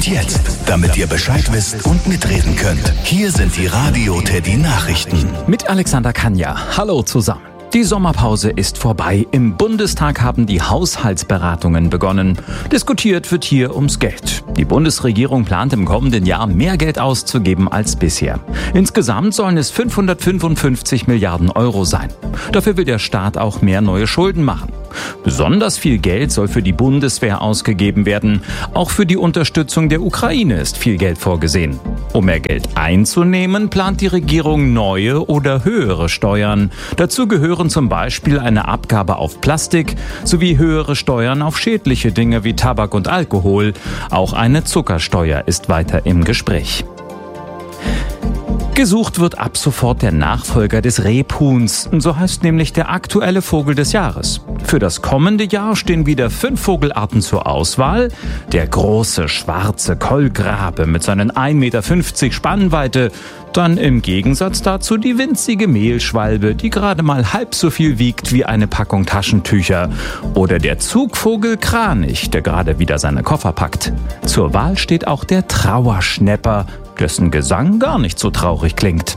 jetzt, damit ihr Bescheid wisst und mitreden könnt. Hier sind die Radio Teddy Nachrichten. Mit Alexander Kanja. Hallo zusammen. Die Sommerpause ist vorbei. Im Bundestag haben die Haushaltsberatungen begonnen. Diskutiert wird hier ums Geld. Die Bundesregierung plant im kommenden Jahr mehr Geld auszugeben als bisher. Insgesamt sollen es 555 Milliarden Euro sein. Dafür will der Staat auch mehr neue Schulden machen. Besonders viel Geld soll für die Bundeswehr ausgegeben werden. Auch für die Unterstützung der Ukraine ist viel Geld vorgesehen. Um mehr Geld einzunehmen, plant die Regierung neue oder höhere Steuern. Dazu gehören zum Beispiel eine Abgabe auf Plastik sowie höhere Steuern auf schädliche Dinge wie Tabak und Alkohol. Auch eine Zuckersteuer ist weiter im Gespräch. Gesucht wird ab sofort der Nachfolger des Rebhuhns. So heißt nämlich der aktuelle Vogel des Jahres. Für das kommende Jahr stehen wieder 5 Vogelarten zur Auswahl. Der große schwarze Kolkrabe mit seinen 1,50 Meter Spannweite. Dann im Gegensatz dazu die winzige Mehlschwalbe, die gerade mal halb so viel wiegt wie eine Packung Taschentücher. Oder der Zugvogel Kranich, der gerade wieder seine Koffer packt. Zur Wahl steht auch der Trauerschnäpper, dessen Gesang gar nicht so traurig klingt.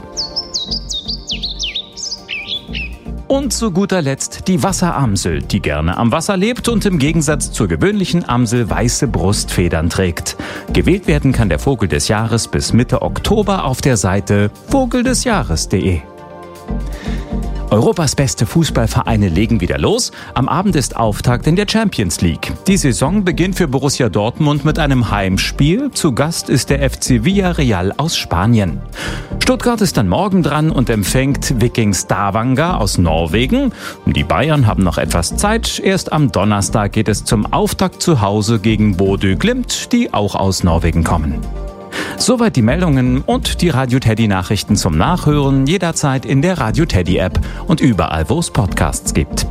Und zu guter Letzt die Wasseramsel, die gerne am Wasser lebt und im Gegensatz zur gewöhnlichen Amsel weiße Brustfedern trägt. Gewählt werden kann der Vogel des Jahres bis Mitte Oktober auf der Seite vogeldesjahres.de. Europas beste Fußballvereine legen wieder los. Am Abend ist Auftakt in der Champions League. Die Saison beginnt für Borussia Dortmund mit einem Heimspiel. Zu Gast ist der FC Villarreal aus Spanien. Stuttgart ist dann morgen dran und empfängt Viking Stavanger aus Norwegen. Die Bayern haben noch etwas Zeit. Erst am Donnerstag geht es zum Auftakt zu Hause gegen Bodø Glimt, die auch aus Norwegen kommen. Soweit die Meldungen und die Radio Teddy Nachrichten zum Nachhören jederzeit in der Radio Teddy App und überall, wo es Podcasts gibt.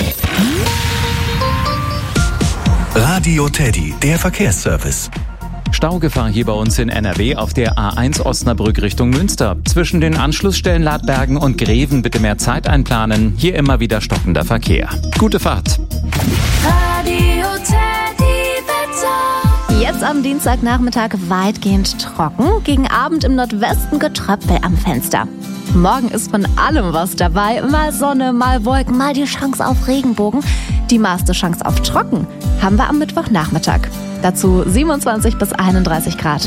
Radio Teddy, der Verkehrsservice. Staugefahr hier bei uns in NRW auf der A1 Osnabrück Richtung Münster. Zwischen den Anschlussstellen Ladbergen und Greven bitte mehr Zeit einplanen. Hier immer wieder stockender Verkehr. Gute Fahrt. Radio Teddy Wetter. Jetzt am Dienstagnachmittag weitgehend trocken, gegen Abend im Nordwesten Getröpfel am Fenster. Morgen ist von allem was dabei, mal Sonne, mal Wolken, mal die Chance auf Regenbogen. Die meiste Chance auf Trocken haben wir am Mittwochnachmittag. Dazu 27 bis 31 Grad.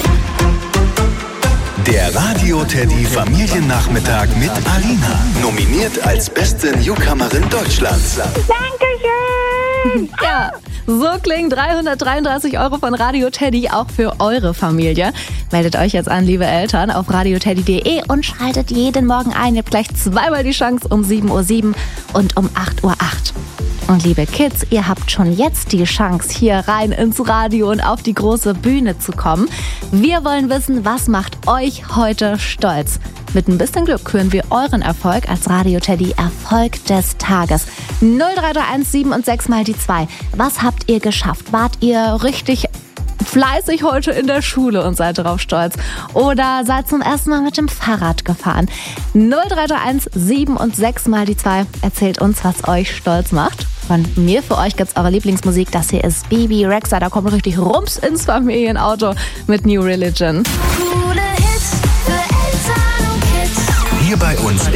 Der Radio Teddy Familiennachmittag mit Alina. Nominiert als beste Newcomerin Deutschlands. Dankeschön! Ja, so klingen 333 Euro von Radio Teddy auch für eure Familie. Meldet euch jetzt an, liebe Eltern, auf radioteddy.de und schaltet jeden Morgen ein. Ihr habt gleich zweimal die Chance um 7.07 Uhr und um 8.08 Uhr. Und liebe Kids, ihr habt schon jetzt die Chance, hier rein ins Radio und auf die große Bühne zu kommen. Wir wollen wissen, was macht euch heute stolz? Mit ein bisschen Glück hören wir euren Erfolg als Radio Teddy Erfolg des Tages. 0331 7 und 6 mal die 2. Was habt ihr geschafft? Wart ihr richtig fleißig heute in der Schule und seid darauf stolz? Oder seid zum ersten Mal mit dem Fahrrad gefahren? 0331 7 und 6 mal die 2. Erzählt uns, was euch stolz macht. Von mir für euch gibt's eure Lieblingsmusik. Das hier ist Baby Rexha. Da kommt richtig Rums ins Familienauto mit New Religion. Coole Hits für Eltern und Kids. Hier bei uns